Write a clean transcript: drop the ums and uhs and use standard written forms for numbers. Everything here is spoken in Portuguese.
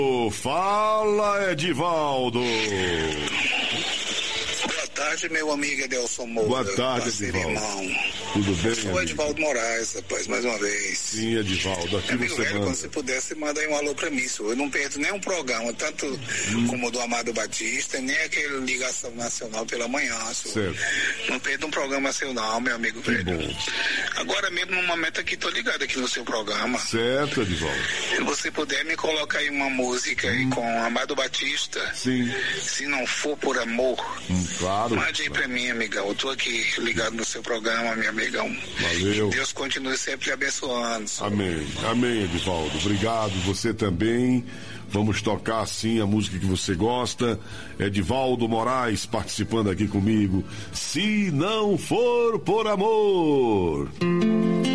Fala, Edivaldo. Boa tarde, meu amigo Edelson Moura. Boa tarde, Edivaldo. Irmão. Tudo bem, sou o Edivaldo Moraes, rapaz, mais uma vez. Sim, Edivaldo, aqui amigo você velho, manda. quando você pudesse, manda aí um alô pra mim, senhor. Eu não perdo nenhum programa, tanto como o do Amado Batista, nem aquele Ligação Nacional pela manhã, senhor. Certo. Não perdo um programa seu não, meu amigo Que velho. bom. Agora mesmo, no momento aqui, tô ligado aqui no seu programa. Certo, Edivaldo. Se você puder, me coloca aí uma música aí com o Amado Batista. Sim. Se não for por amor. Claro. Mande aí pra mim, amigão. Eu tô aqui ligado no seu programa, meu amigão. Valeu. Deus continue sempre lhe abençoando. Senhor. Amém. Amém, Edivaldo. Obrigado. Você também. Vamos tocar, sim, a música que você gosta. Edivaldo Moraes participando aqui comigo. Se não for por amor.